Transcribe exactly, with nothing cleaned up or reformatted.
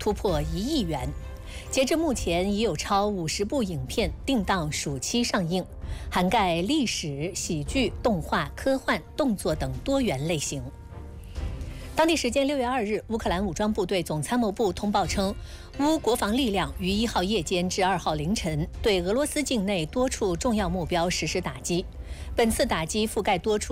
突破一亿元。截至目前，已有超五十部影片定档暑期上映，涵盖历史、喜剧、动画、科幻、动作等多元类型。当地时间六月二日，乌克兰武装部队总参谋部通报称，乌国防力量于一号夜间至二号凌晨对俄罗斯境内多处重要目标实施打击。本次打击覆盖多处